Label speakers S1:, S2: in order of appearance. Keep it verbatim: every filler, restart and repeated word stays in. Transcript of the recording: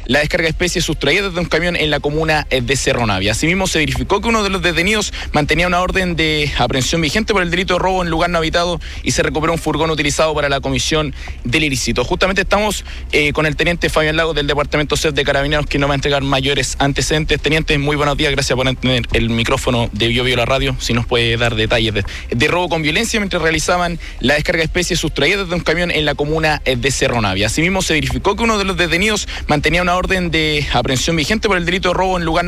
S1: la descarga de especies sustraídas de un camión en la comuna de Cerro Navia. Asimismo, se verificó que uno de los detenidos mantenía una orden de aprehensión vigente por el delito de robo en lugar no habitado y se recuperó un furgón utilizado para la comisión del ilícito. Justamente estamos eh, con el teniente Fabián Lagos del Departamento C E F de Carabineros, que nos va a entregar mayores antecedentes. Teniente, muy buenos días, gracias por tener el micrófono de Bio Bio la radio, si nos puede dar detalles de, de robo con violencia mientras realizaban la descarga de especies sustraídas de un camión en la comuna de Cerro Navia. Asimismo, se verificó que uno de los detenidos mantenía una orden de aprehensión vigente por el delito de robo en lugar